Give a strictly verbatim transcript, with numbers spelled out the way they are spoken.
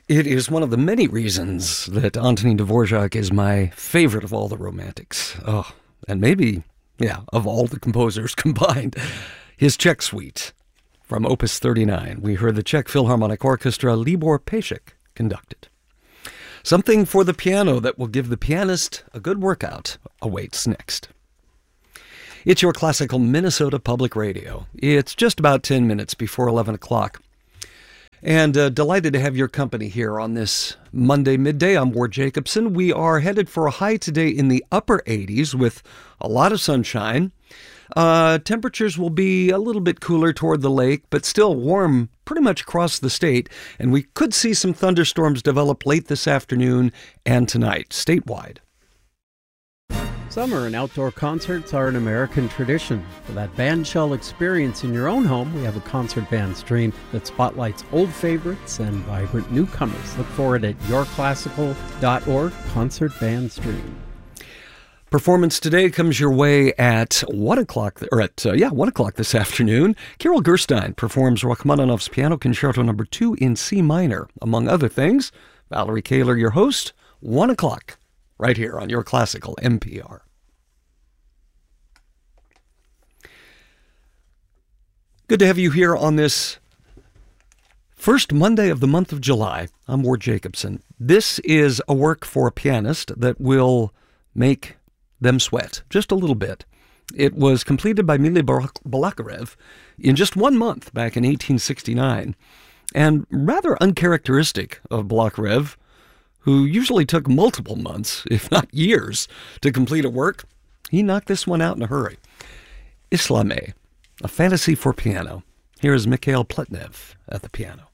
It is one of the many reasons that Antonin Dvorak is my favorite of all the romantics. Oh, and maybe, yeah, of all the composers combined. His Czech Suite from Opus thirty-nine. We heard the Czech Philharmonic Orchestra, Libor Pešek, conducted. Something for the piano that will give the pianist a good workout awaits next. It's your classical Minnesota Public Radio. It's just about ten minutes before eleven o'clock. And uh, delighted to have your company here on this Monday midday. I'm Ward Jacobson. We are headed for a high today in the upper eighties with a lot of sunshine. Uh, temperatures will be a little bit cooler toward the lake, but still warm pretty much across the state. And we could see some thunderstorms develop late this afternoon and tonight, statewide. Summer and outdoor concerts are an American tradition. For that bandshell experience in your own home, we have a concert band stream that spotlights old favorites and vibrant newcomers. Look for it at your classical dot org, Concert Band Stream. Performance today comes your way at one o'clock, or at, uh, yeah, one o'clock this afternoon. Kirill Gerstein performs Rachmaninoff's Piano Concerto Number two in C minor, among other things. Valerie Kaler, your host, one o'clock, right here on your classical N P R. Good to have you here on this first Monday of the month of July. I'm Ward Jacobson. This is a work for a pianist that will make them sweat just a little bit. It was completed by Mily Balakirev in just one month back in eighteen sixty-nine. And rather uncharacteristic of Balakirev, who usually took multiple months, if not years, to complete a work, he knocked this one out in a hurry. Islamé, a fantasy for piano. Here is Mikhail Pletnev at the piano.